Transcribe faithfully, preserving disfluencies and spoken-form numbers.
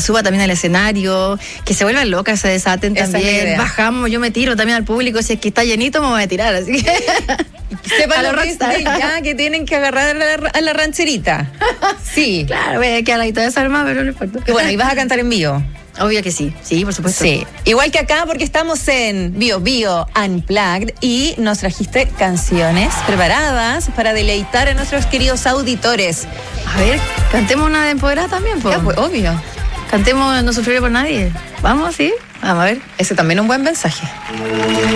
suba también al escenario, que se vuelvan locas, se desaten Esa es la también. idea. Bajamos, yo me tiro también al público, si es que está llenito me voy a tirar, así que... Sepan A lo los que es rockstar. de ya que tienen que agarrar a la, a la rancherita. Sí. Claro, voy a quedar ahí toda desarmada, pero no importa. Y bueno, y vas a cantar en vivo. Obvio que sí, sí, por supuesto. Sí, igual que acá porque estamos en Bio Bio Unplugged y nos trajiste canciones preparadas para deleitar a nuestros queridos auditores. A ver, cantemos una de empoderada también, po. Ya, pues, obvio. Cantemos No sufriré por nadie. Vamos, ¿sí? Vamos a ver. Ese también es un buen mensaje.